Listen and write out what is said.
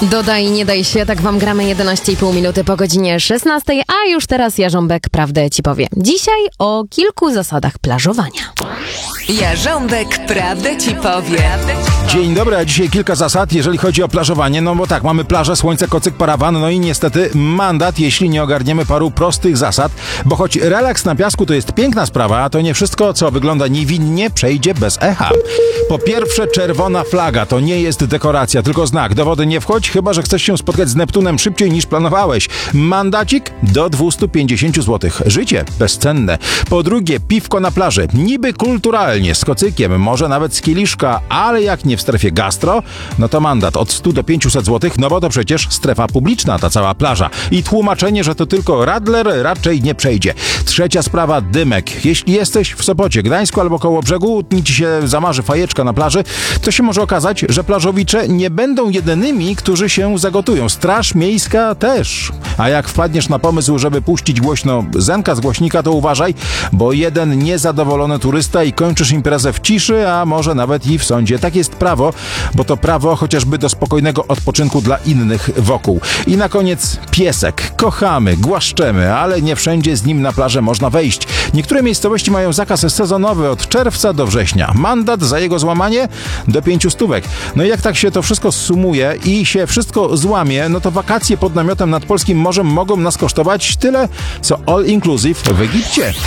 Dodaj, nie daj się, tak wam gramy 11,5 minuty po godzinie 16, a już teraz Jarząbek prawdę ci powie. Dzisiaj o kilku zasadach plażowania. Jarząbek prawdę ci powie. Dzień dobry, a dzisiaj kilka zasad, jeżeli chodzi o plażowanie. No bo tak, mamy plażę, słońce, kocyk, parawan, no i niestety mandat, jeśli nie ogarniemy paru prostych zasad, bo choć relaks na piasku to jest piękna sprawa, to nie wszystko, co wygląda niewinnie, przejdzie bez echa. Po pierwsze, czerwona flaga to nie jest dekoracja, tylko znak. Do wody nie wchodź, chyba że chcesz się spotkać z Neptunem szybciej niż planowałeś. Mandacik do 250 zł. Życie bezcenne. Po drugie, piwko na plaży. Niby kulturalnie, z kocykiem, może nawet z kieliszka, ale jak nie w strefie gastro, no to mandat od 100 do 500 zł, no bo to przecież strefa publiczna, ta cała plaża. I tłumaczenie, że to tylko radler, raczej nie przejdzie. Trzecia sprawa, dymek. Jeśli jesteś w Sopocie, Gdańsku albo koło brzegu, ci się zamarzy fajeczka na plaży, to się może okazać, że plażowicze nie będą jedynymi, którzy się zagotują. Straż miejska też. A jak wpadniesz na pomysł, żeby puścić głośno zenka z głośnika, to uważaj, bo jeden niezadowolony turysta i kończysz imprezę w ciszy, a może nawet i w sądzie. Tak jest prawo, bo to prawo chociażby do spokojnego odpoczynku dla innych wokół. I na koniec piesek. Kochamy, głaszczemy, ale nie wszędzie z nim na plażę można wejść. Niektóre miejscowości mają zakaz sezonowy od czerwca do września. Mandat za jego złamanie do 500 stówek. No i jak tak się to wszystko sumuje i się wszystko złamie, no to wakacje pod namiotem nad polskim morzem mogą nas kosztować tyle, co all inclusive w Egipcie.